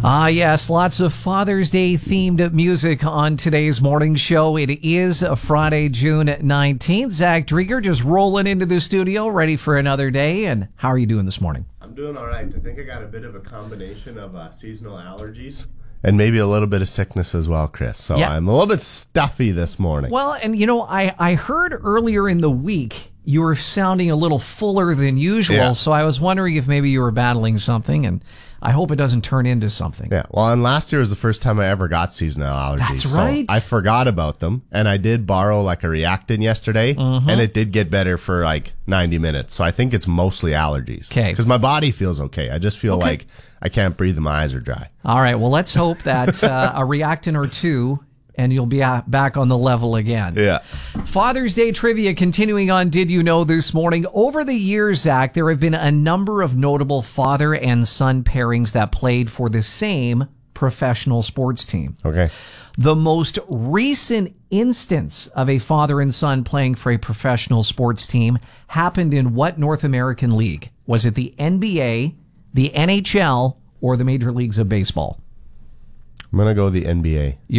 Yes, lots of Father's Day themed music on today's morning show. It is Friday, June 19th. Zach Drieger just rolling into the studio, ready for another day. And how are you doing this morning? I'm doing all right. I think I got a bit of a combination of seasonal allergies and maybe a little bit of sickness as well, Chris. So yeah. I'm a little bit stuffy this morning. Well, and I heard earlier in the week you were sounding a little fuller than usual. Yeah. So I was wondering if maybe you were battling something, and I hope it doesn't turn into something. Yeah, well, and last year was the first time I ever got seasonal allergies. That's right. So I forgot about them, and I did borrow like a Reactine yesterday, and it did get better for like 90 minutes. So I think it's mostly allergies. Okay. Because my body feels okay. I just feel like I can't breathe and my eyes are dry. All right, well, let's hope that a Reactine or two, and you'll be back on the level again. Yeah. Father's Day trivia continuing on Did You Know this morning. Over the years, Zach, there have been a number of notable father and son pairings that played for the same professional sports team. Okay. The most recent instance of a father and son playing for a professional sports team happened in what North American league? Was it the NBA, the NHL, or the Major Leagues of Baseball? I'm going to go the NBA.